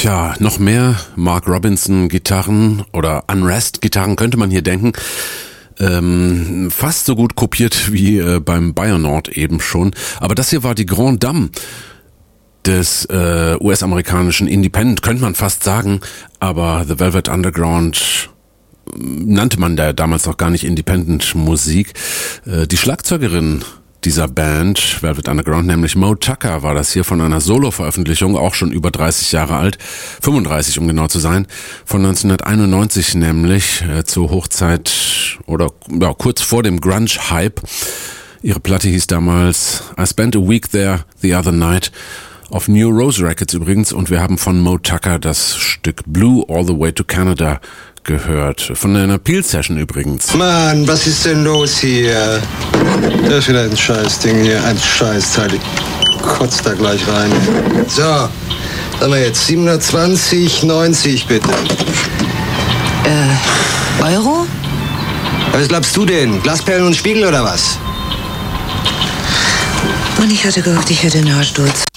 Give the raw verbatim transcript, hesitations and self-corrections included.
Tja, noch mehr Mark Robinson-Gitarren oder Unrest-Gitarren könnte man hier denken. Ähm, fast so gut kopiert wie äh, beim Bionaut eben schon. Aber das hier war die Grande Dame des äh, U S-amerikanischen Independent, könnte man fast sagen. Aber The Velvet Underground nannte man da damals noch gar nicht Independent-Musik. Äh, die Schlagzeugerin dieser Band, Velvet Underground, nämlich Mo Tucker, war das hier von einer Solo-Veröffentlichung, auch schon über dreißig Jahre alt, fünfunddreißig um genau zu sein, von neunzehnhunderteinundneunzig nämlich, äh, zur Hochzeit oder ja, kurz vor dem Grunge-Hype. Ihre Platte hieß damals I Spent a Week There the Other Night, auf New Rose Records übrigens, und wir haben von Mo Tucker das Stück Blue All the Way to Canada gehört. Von einer Peel-Session übrigens. Mann, was ist denn los hier? Das ist wieder ein Scheißding hier, ein Scheißteil. Ich kotz da gleich rein. So, sagen wir jetzt siebenhundertzwanzig neunzig bitte. Äh, Euro? Was glaubst du denn? Glasperlen und Spiegel oder was? Und ich hatte gehofft, ich hätte einen Haarsturz.